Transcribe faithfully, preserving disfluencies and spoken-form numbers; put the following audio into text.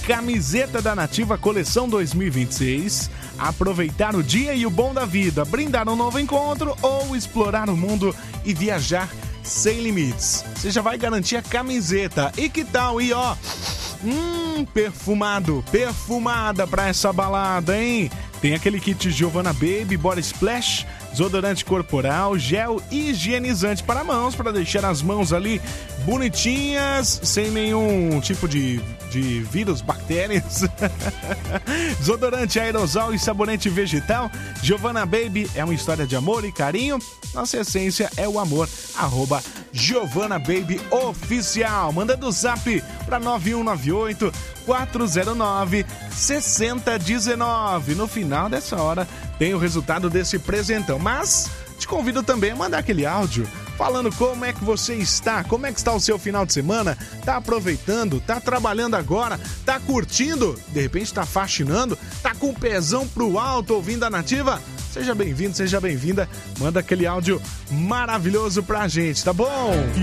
camiseta da Nativa Coleção dois mil e vinte e seis. Aproveitar o dia e o bom da vida, brindar um novo encontro ou explorar o mundo e viajar sem limites. Você já vai garantir a camiseta. E que tal? E ó, hum, perfumado, perfumada pra essa balada, hein? Tem aquele kit Giovanna Baby, Body Splash, desodorante corporal, gel higienizante para mãos, para deixar as mãos ali bonitinhas, sem nenhum tipo de, de vírus, bactérias. Desodorante aerosol e sabonete vegetal. Giovanna Baby é uma história de amor e carinho. Nossa essência é o amor. Arroba Giovanna Baby Oficial. Manda do zap para nove um nove oito, quatro zero nove, seis zero um nove. No final dessa hora tem o resultado desse presentão. Mas te convido também a mandar aquele áudio falando como é que você está, como é que está o seu final de semana, tá aproveitando, tá trabalhando agora, tá curtindo, de repente tá faxinando, tá com o pezão pro alto ouvindo a Nativa. Seja bem-vindo, seja bem-vinda, manda aquele áudio maravilhoso pra gente, tá bom?